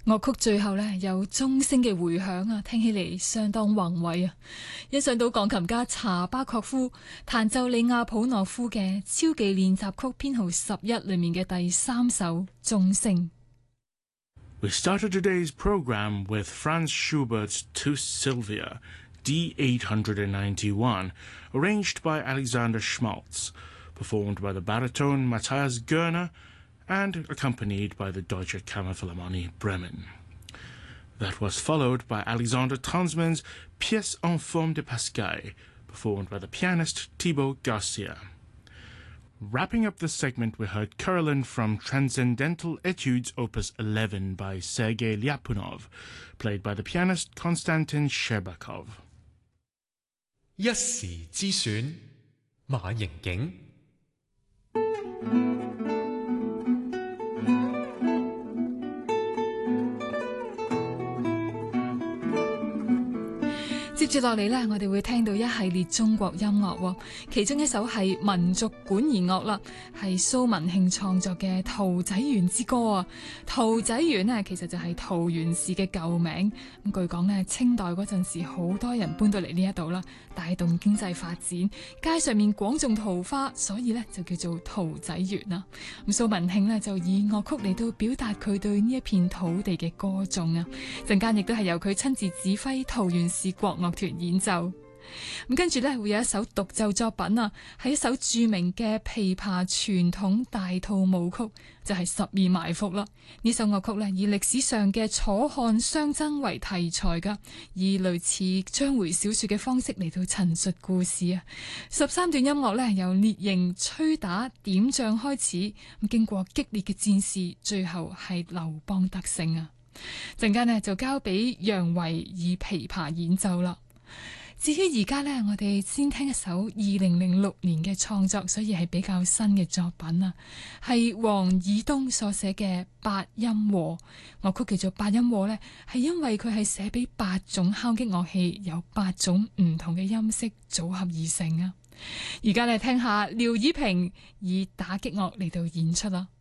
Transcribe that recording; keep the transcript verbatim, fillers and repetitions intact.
樂曲最後呢，有鐘聲嘅回響啊，聽起嚟相當宏偉啊！欣賞到鋼琴家查巴確夫彈奏李亞普諾夫嘅超技練習曲編號十一裏面嘅第三首鐘聲。 We started today's program with Franz Schubert's To Sylvia, D eight ninety-one, arranged by Alexander Schmaltz, performed by the baritone Matthias Görner, and accompanied by the Deutsche Kammerphilharmonie Bremen. That was followed by Alexander Transmann's Pièce en forme de Pascal, performed by the pianist Thibaut Garcia. Wrapping up the segment, we heard Carolyn from Transcendental Etudes Opus eleven by Sergei Lyapunov, played by the pianist Konstantin Sherbakov. 一時之選，馬盈景。 接住落嚟呢，我哋會聽到一系列中國音樂，其中一首係民族管弦樂啦，係蘇文慶創作嘅《桃仔園之歌》啊。桃仔園呢，其實就係桃園市嘅舊名。咁據講呢，清代嗰陣時，好多人搬到嚟呢一度啦，帶動經濟發展，街上面廣種桃花，所以呢就叫做桃仔園啦。咁蘇文慶呢，就以樂曲嚟到表達佢對呢一片土地嘅歌頌啊。陣間亦都係由佢親自指揮桃園市國樂團演奏。咁跟住呢，會有一首獨奏作品啊，係一首著名嘅琵琶傳統大套舞曲，就係、是《十二埋伏》啦。呢首樂曲呢，以歷史上嘅楚漢相爭為題材噶，以類似章回小說嘅方式嚟到陳述故事啊。十三段音樂呢，由列營、吹打、點將開始，咁經過激烈嘅戰事，最後係劉邦得勝啊。陣間呢，就交俾楊維以琵琶演奏啦。至於而家呢，我哋先聽一首二零零六年嘅創作，所以係比較新嘅作品啊，係黃以東所寫嘅八音和樂曲，叫做八音和呢，係因為佢係寫俾八種敲擊樂器，有八種唔同嘅音色組合而成啊。而家嚟聽下廖以平以打擊樂嚟到演出啦。